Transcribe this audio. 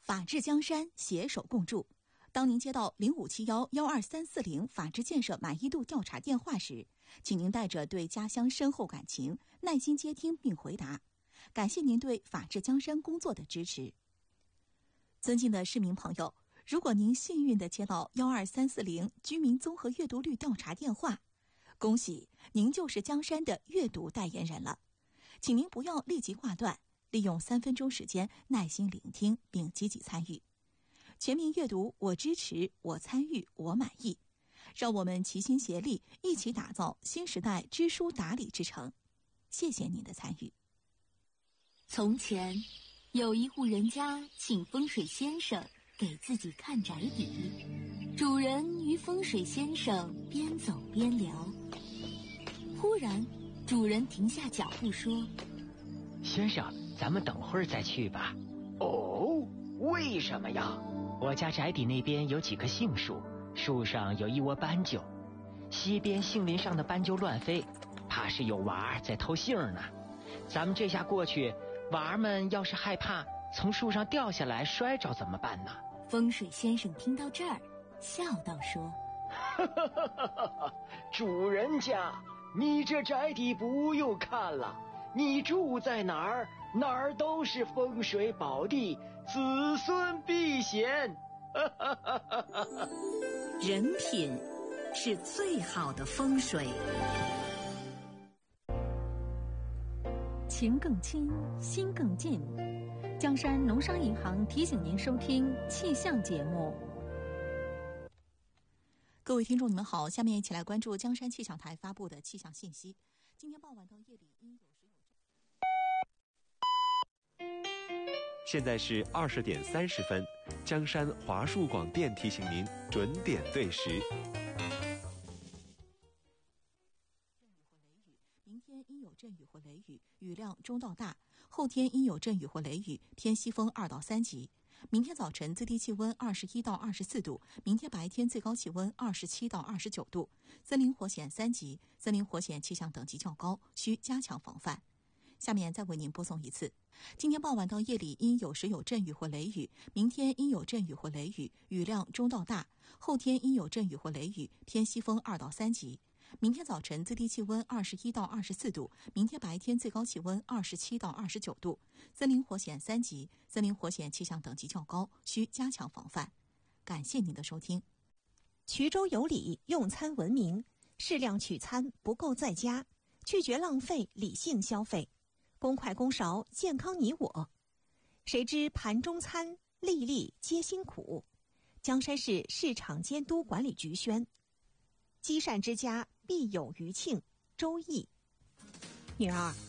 法治江山，携手共筑。当您接到0571-12340法治建设满意度调查电话时，请您带着对家乡深厚感情，耐心接听并回答。感谢您对法治江山工作的支持。尊敬的市民朋友，如果您幸运地接到12340居民综合阅读率调查电话，恭喜您就是江山的阅读代言人了。请您不要立即挂断，利用3分钟时间耐心聆听并积极参与。全民阅读，我支持，我参与，我满意。让我们齐心协力，一起打造新时代知书达理之城。谢谢您的参与。 从前有一户人家请风水先生给自己看宅邸，主人与风水先生边走边聊。忽然主人停下脚步说： 先生，咱们等会儿再去吧。 哦，为什么呀？ 我家宅邸那边有几棵杏树，树上有一窝斑鸠，西边杏林上的斑鸠乱飞，怕是有娃儿在偷杏呢。咱们这下过去，娃儿们要是害怕从树上掉下来摔着怎么办呢？ 风水先生听到这儿笑道说： 主人家，你这宅邸不用看了，你住在哪儿，哪儿都是风水宝地，子孙避险。 人品是最好的风水。 情更亲，心更近。江山农商银行提醒您收听气象节目。 各位听众，你们好，下面一起来关注江山气象台发布的气象信息。今天傍晚到夜里因有时有现在是20点30分，江山华数广电提醒您准点对时。 明天阴有阵雨或雷雨，雨量中到大；后天阴有阵雨或雷雨，偏西风2到3级。明天早晨最低气温21到24度，明天白天最高气温27到29度。森林火险3级，森林火险气象等级较高，需加强防范。下面再为您播送一次。今天傍晚到夜里因有时有阵雨或雷雨，明天阴有阵雨或雷雨，雨量中到大；后天阴有阵雨或雷雨，偏西风2到3级。明天早晨最低气温21到24度，明天白天最高气温27到29度。森林火险3级，森林火险气象等级较高，需加强防范。感谢您的收听。 衢州有礼，用餐文明，适量取餐，不够在家，拒绝浪费，理性消费，公筷公勺，健康你我。谁知盘中餐，粒粒皆辛苦。江山市市场监督管理局宣。积善之家必有余庆。周易。女儿，